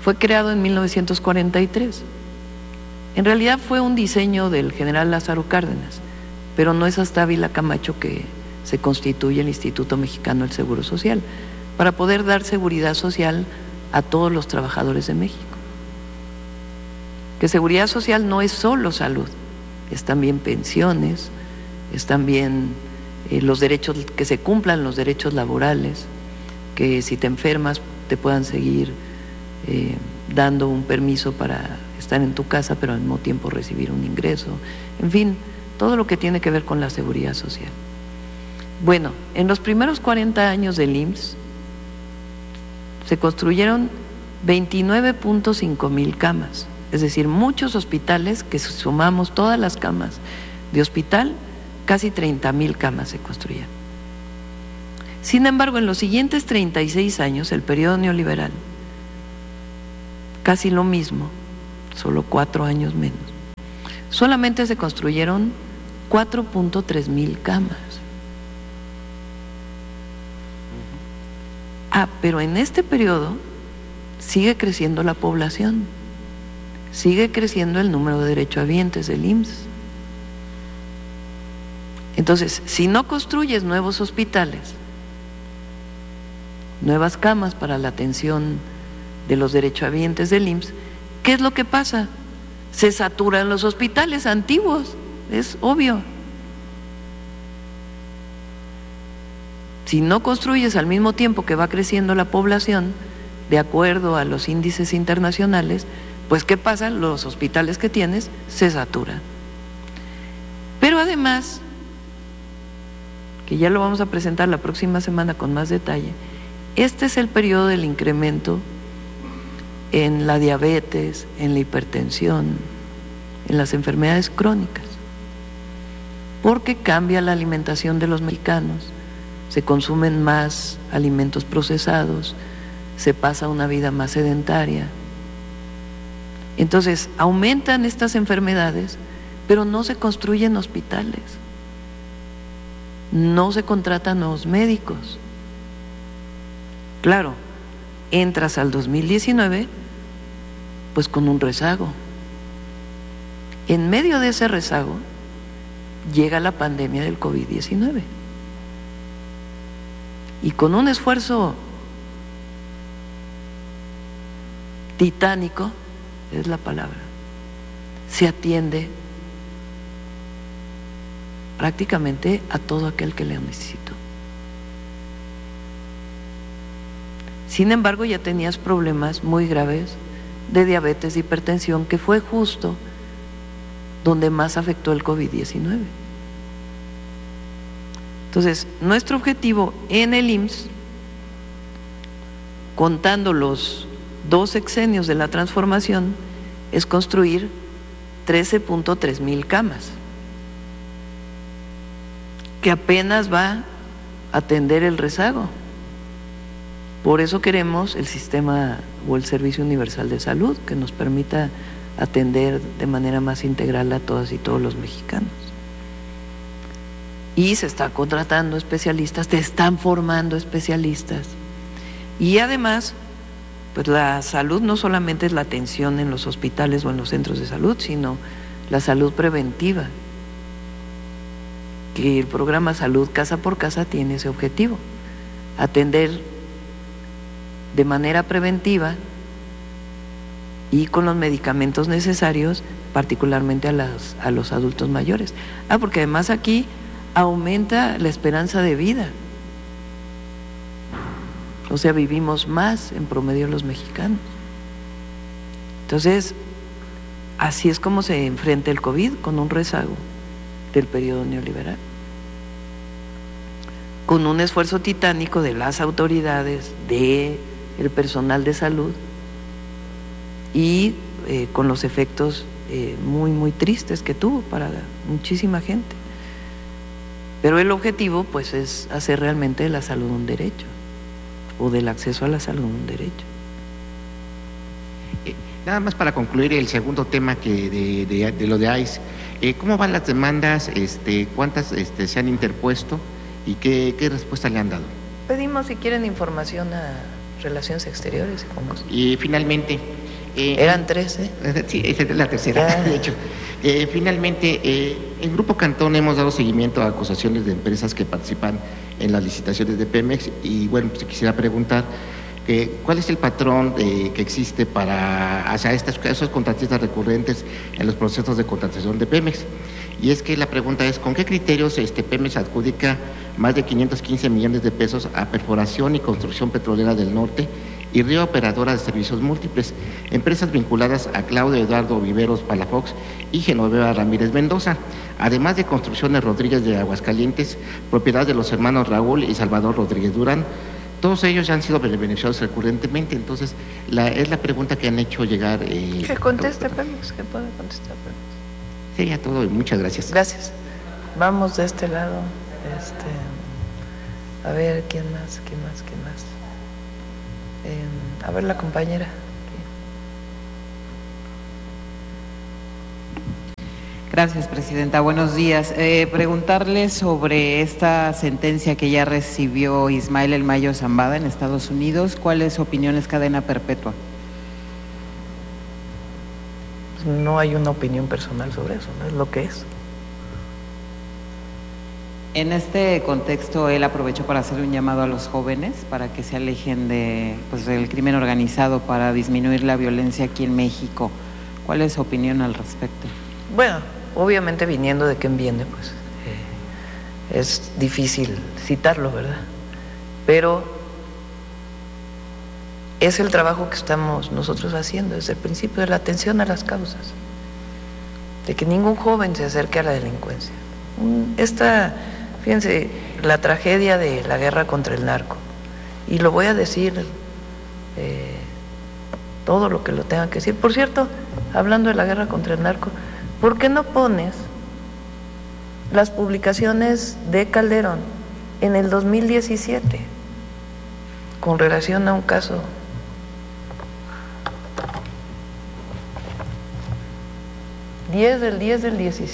fue creado en 1943. En realidad fue un diseño del general Lázaro Cárdenas, pero no es hasta Ávila Camacho que se constituye el Instituto Mexicano del Seguro Social, para poder dar seguridad social a todos los trabajadores de México. Que seguridad social no es solo salud, es también pensiones, es también los derechos, que se cumplan los derechos laborales, que si te enfermas te puedan seguir dando un permiso para estar en tu casa, pero al mismo tiempo recibir un ingreso, en fin, todo lo que tiene que ver con la seguridad social. Bueno, en los primeros 40 años del IMSS se construyeron 29.5 mil camas, es decir, muchos hospitales, que sumamos todas las camas de hospital, casi 30,000 camas se construyeron. Sin embargo, en los siguientes 36 años, el periodo neoliberal, casi lo mismo, solo 4 años menos, solamente se construyeron 4.3 mil camas. Pero en este periodo sigue creciendo la población, sigue creciendo el número de derechohabientes del IMSS. Entonces, si no construyes nuevos hospitales, nuevas camas para la atención de los derechohabientes del IMSS, ¿qué es lo que pasa? Se saturan los hospitales antiguos, es obvio. Si no construyes al mismo tiempo que va creciendo la población, de acuerdo a los índices internacionales, pues ¿qué pasa? Los hospitales que tienes se saturan. Pero además, que ya lo vamos a presentar la próxima semana con más detalle, este es el periodo del incremento en la diabetes, en la hipertensión, en las enfermedades crónicas, porque cambia la alimentación de los mexicanos, se consumen más alimentos procesados, se pasa una vida más sedentaria. Entonces, aumentan estas enfermedades, pero no se construyen hospitales, no se contratan nuevos médicos. Claro, entras al 2019 pues con un rezago. En medio de ese rezago llega la pandemia del COVID-19 y con un esfuerzo titánico, es la palabra, se atiende prácticamente a todo aquel que le necesitó. Sin embargo, ya tenías problemas muy graves de diabetes, de hipertensión, que fue justo donde más afectó el COVID-19. Entonces, nuestro objetivo en el IMSS, contando los 2 sexenios de la transformación, es construir 13.3 mil camas, que apenas va a atender el rezago. Por eso queremos el sistema o el Servicio Universal de Salud, que nos permita atender de manera más integral a todas y todos los mexicanos. Y se está contratando especialistas, te están formando especialistas. Y además, pues la salud no solamente es la atención en los hospitales o en los centros de salud, sino la salud preventiva, que el programa Salud Casa por Casa tiene ese objetivo, atender de manera preventiva y con los medicamentos necesarios, particularmente a los adultos mayores. Porque además aquí aumenta la esperanza de vida, o sea, vivimos más en promedio los mexicanos. Entonces, así es como se enfrenta el COVID, con un rezago del periodo neoliberal, con un esfuerzo titánico de las autoridades, de el personal de salud y con los efectos muy, muy tristes que tuvo para muchísima gente. Pero el objetivo pues es hacer realmente de la salud un derecho, o del acceso a la salud un derecho. Nada más para concluir el segundo tema que de lo de ICE, ¿cómo van las demandas? ¿Cuántas se han interpuesto y qué respuesta le han dado? Pedimos, si quieren, información a Relaciones Exteriores. Y finalmente, Eran 13. Sí, esa es la tercera, de hecho. Finalmente, en Grupo Cantón hemos dado seguimiento a acusaciones de empresas que participan en las licitaciones de Pemex y bueno, pues quisiera preguntar ¿cuál es el patrón que existe para hacia esos contratistas recurrentes en los procesos de contratación de Pemex? Y es que la pregunta es, ¿con qué criterios Pemex adjudica más de 515 millones de pesos a Perforación y Construcción Petrolera del Norte y Río Operadora de Servicios Múltiples, empresas vinculadas a Claudio Eduardo Viveros Palafox y Genoveva Ramírez Mendoza, además de Construcciones Rodríguez de Aguascalientes, propiedad de los hermanos Raúl y Salvador Rodríguez Durán? Todos ellos ya han sido beneficiados recurrentemente, entonces es la pregunta que han hecho llegar. Que conteste Pemex, que pueda contestar Pemex. Sería todo y muchas gracias. Gracias. Vamos de este lado. A ver, ¿quién más? A ver, la compañera. Gracias, presidenta. Buenos días. Preguntarle sobre esta sentencia que ya recibió Ismael El Mayo Zambada en Estados Unidos. ¿Cuál es su opinión? ¿Es cadena perpetua? No hay una opinión personal sobre eso, no es lo que es. En este contexto, él aprovechó para hacer un llamado a los jóvenes para que se alejen del crimen organizado para disminuir la violencia aquí en México. ¿Cuál es su opinión al respecto? Bueno, obviamente viniendo de quien viene, pues es difícil citarlo, ¿verdad? Pero es el trabajo que estamos nosotros haciendo desde el principio, de la atención a las causas, de que ningún joven se acerque a la delincuencia. Fíjense, la tragedia de la guerra contra el narco, y lo voy a decir todo lo que lo tenga que decir. Por cierto, hablando de la guerra contra el narco, ¿por qué no pones las publicaciones de Calderón en el 2017 con relación a un caso? ...10 del 17...